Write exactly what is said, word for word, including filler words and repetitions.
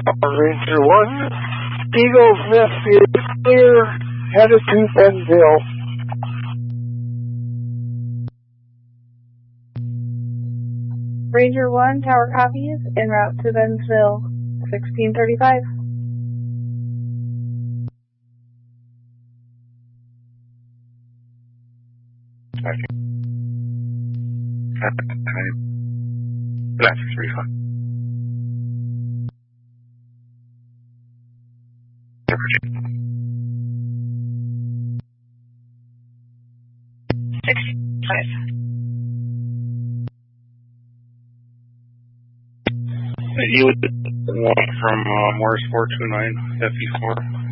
Ranger one, Eagle's Nest is clear, headed to Benville. Ranger one, tower copies, en route to Benville, sixteen thirty-five. That's three five. sixty-five. You would want from uh, Morris four two nine F E four.